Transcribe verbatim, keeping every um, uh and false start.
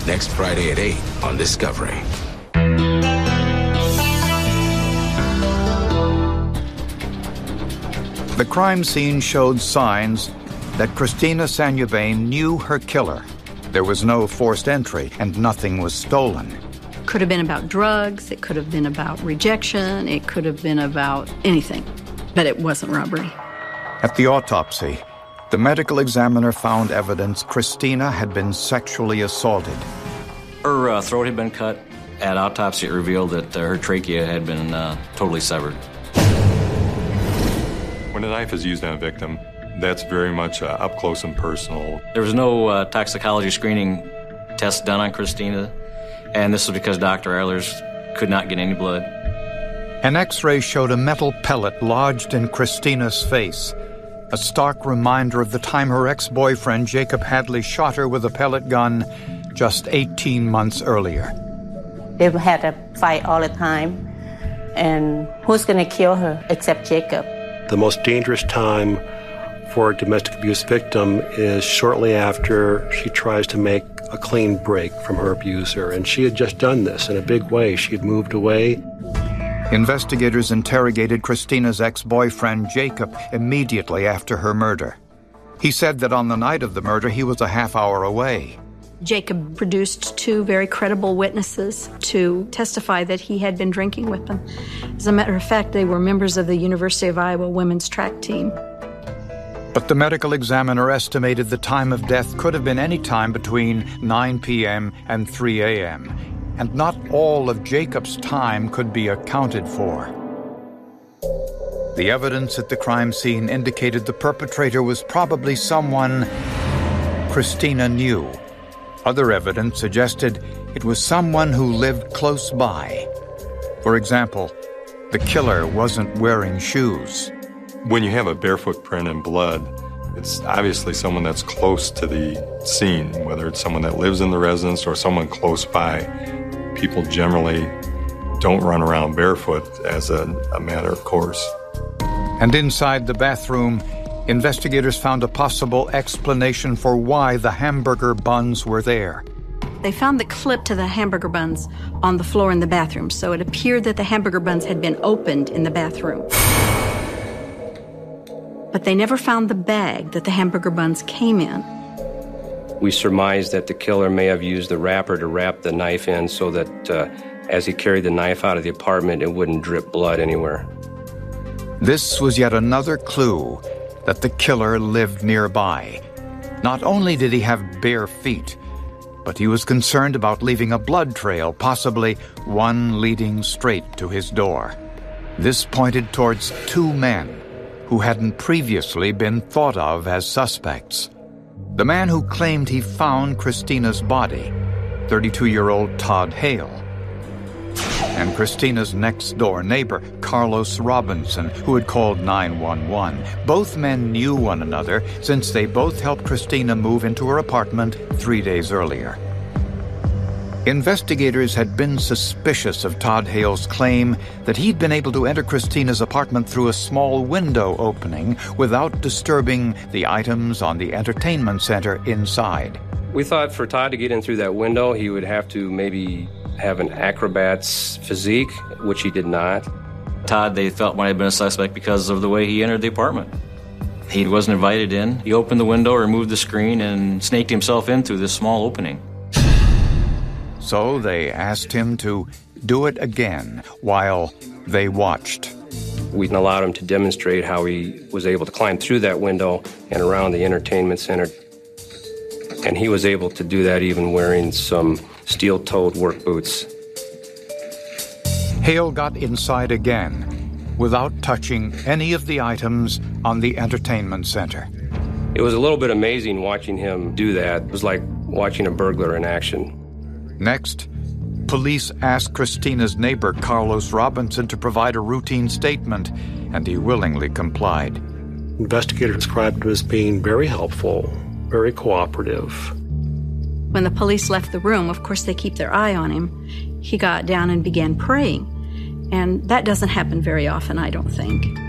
Next Friday at eight on Discovery. The crime scene showed signs that Christina Sanyavane knew her killer. There was no forced entry, and nothing was stolen. Could have been about drugs, it could have been about rejection, it could have been about anything, but it wasn't robbery. At the autopsy, the medical examiner found evidence Christina had been sexually assaulted. Her uh, throat had been cut. At autopsy, it revealed that uh, her trachea had been uh, totally severed. When a knife is used on a victim, that's very much uh, up close and personal. There was no uh, toxicology screening test done on Christina, and this was because Doctor Eilers could not get any blood. An X-ray showed a metal pellet lodged in Christina's face, a stark reminder of the time her ex-boyfriend Jacob Hadley shot her with a pellet gun just eighteen months earlier. They had a fight all the time, and who's going to kill her except Jacob? The most dangerous time for a domestic abuse victim is shortly after she tries to make a clean break from her abuser, and she had just done this in a big way. She had moved away. Investigators interrogated Christina's ex-boyfriend Jacob immediately after her murder. He said that on the night of the murder he was a half hour away. Jacob produced two very credible witnesses to testify that he had been drinking with them. As a matter of fact, they were members of the University of Iowa women's track team. But the medical examiner estimated the time of death could have been any time between nine p.m. and three a.m., and not all of Jacob's time could be accounted for. The evidence at the crime scene indicated the perpetrator was probably someone Christina knew. Other evidence suggested it was someone who lived close by. For example, the killer wasn't wearing shoes. When you have a barefoot print in blood, it's obviously someone that's close to the scene, whether it's someone that lives in the residence or someone close by. People generally don't run around barefoot as a, a matter of course. And inside the bathroom, investigators found a possible explanation for why the hamburger buns were there. They found the clip to the hamburger buns on the floor in the bathroom, so it appeared that the hamburger buns had been opened in the bathroom. But they never found the bag that the hamburger buns came in. We surmised that the killer may have used the wrapper to wrap the knife in so that uh, as he carried the knife out of the apartment, it wouldn't drip blood anywhere. This was yet another clue that the killer lived nearby. Not only did he have bare feet, but he was concerned about leaving a blood trail, possibly one leading straight to his door. This pointed towards two men who hadn't previously been thought of as suspects. The man who claimed he found Christina's body, thirty-two-year-old Todd Hale, and Christina's next-door neighbor, Carlos Robinson, who had called nine one one. Both men knew one another since they both helped Christina move into her apartment three days earlier. Investigators had been suspicious of Todd Hale's claim that he'd been able to enter Christina's apartment through a small window opening without disturbing the items on the entertainment center inside. We thought for Todd to get in through that window, he would have to maybe have an acrobat's physique, which he did not. Todd, they felt, might have been a suspect because of the way he entered the apartment. He wasn't invited in. He opened the window, removed the screen, and snaked himself in through this small opening. So they asked him to do it again while they watched. We allowed him to demonstrate how he was able to climb through that window and around the entertainment center. And he was able to do that even wearing some steel-toed work boots. Hale got inside again without touching any of the items on the entertainment center. It was a little bit amazing watching him do that. It was like watching a burglar in action. Next, police asked Christina's neighbor, Carlos Robinson, to provide a routine statement, and he willingly complied. Investigators described him as being very helpful, very cooperative. When the police left the room, of course, they keep their eye on him. He got down and began praying, and that doesn't happen very often, I don't think.